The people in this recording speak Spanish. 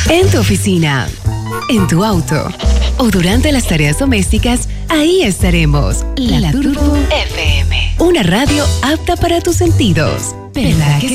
En tu oficina, en tu auto o durante las tareas domésticas, ahí estaremos. La Turbo FM. Una radio apta para tus sentidos. ¿Verdad que